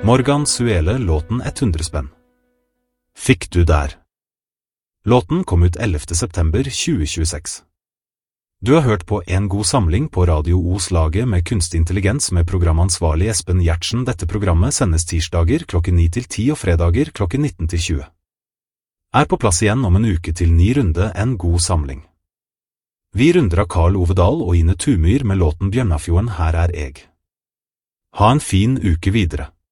Morgan Suele låten 100 spenn. Fikk du der? Låten kom ut 11. september 2026. Du har hørt på En god samling på Radio Os-laget med kunstig intelligens med programansvarlig Espen Gjertsen. Dette programmet sendes tirsdager klokken 9 til 10 og fredager klokken 19 til 20. Er på plass igjen om en uke til ny runde En god samling. Vi runder av Karl Ove Dahl og Ine Tumyr med låten Bjørnafjorden. Her er jeg. Ha en fin uke videre.